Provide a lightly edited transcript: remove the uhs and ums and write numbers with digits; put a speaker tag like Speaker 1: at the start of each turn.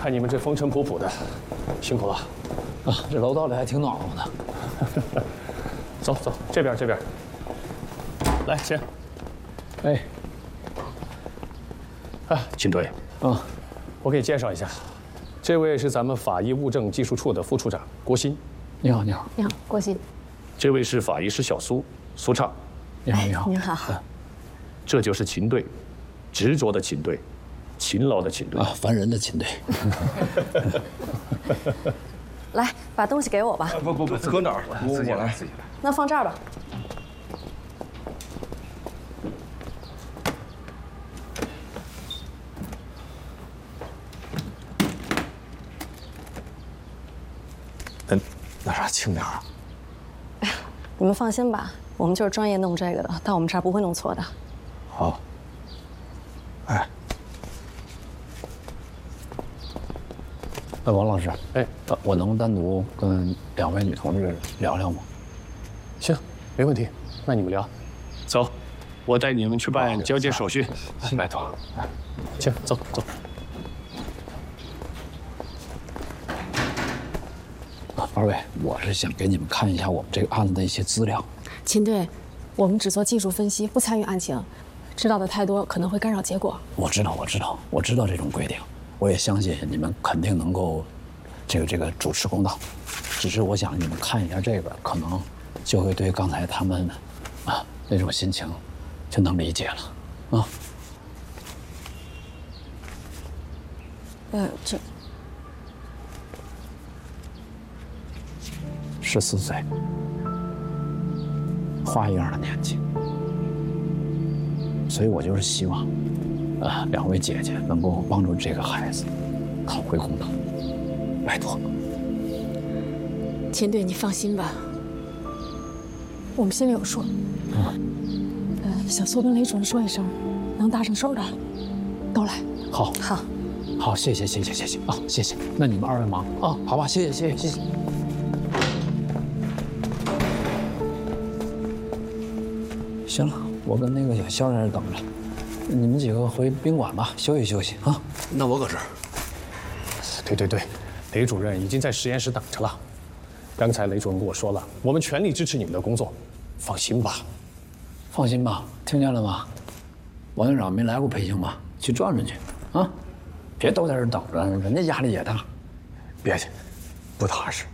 Speaker 1: 看你们这风尘仆仆的，辛苦了。
Speaker 2: 啊，这楼道里还挺暖和的。
Speaker 1: 走走，这边这边。来，请。
Speaker 2: 哎，
Speaker 1: 秦队。我给你介绍一下，这位是咱们法医物证技术处的副处长郭鑫。
Speaker 2: 你好，你好。
Speaker 3: 你好，郭鑫。
Speaker 1: 这位是法医师小苏畅。
Speaker 2: 你好，你好。
Speaker 3: 您好。
Speaker 1: 这就是秦队，执着的秦队，勤劳的秦队
Speaker 2: 啊，烦人的秦队。
Speaker 3: 来，把东西给我吧。
Speaker 4: 不，搁哪儿？我来，自己来。
Speaker 3: 那放这儿吧。
Speaker 4: 那啥轻点啊。
Speaker 3: 你们放心吧，我们就是专业弄这个的，到我们这儿不会弄错的。
Speaker 4: 好。哎，
Speaker 2: 王老师，我能单独跟2位女同志聊聊吗？
Speaker 1: 行，没问题。那你们聊。走，我带你们去办交接手续。拜托。行，走走。
Speaker 2: 2位，我是想给你们看一下我们这个案子的一些资料。
Speaker 5: 秦队，我们只做技术分析，不参与案情，知道的太多可能会干扰结果。
Speaker 2: 我知道这种规定，我也相信你们肯定能够，这个主持公道。只是我想你们看一下这个，可能就会对刚才他们那种心情就能理解了啊。
Speaker 5: 这
Speaker 2: 14岁，花一样的年纪，所以我就是希望，2位姐姐能够帮助这个孩子讨回公道，拜托。
Speaker 5: 秦队，你放心吧，我们心里有数。小苏跟雷主任说一声，能搭上手的都来。
Speaker 2: 好，谢谢啊，谢谢。那你们2位忙啊，好吧，谢谢。行了，我跟那个小肖在这等着，你们几个回宾馆吧，休息休息啊。
Speaker 4: 那我搁这儿。
Speaker 1: 对，雷主任已经在实验室等着了。刚才雷主任跟我说了，我们全力支持你们的工作，放心吧。
Speaker 2: 放心吧，听见了吗？王院长没来过培训吗？去转转去啊，别都在这等着，人家压力也大。
Speaker 4: 别去，不踏实。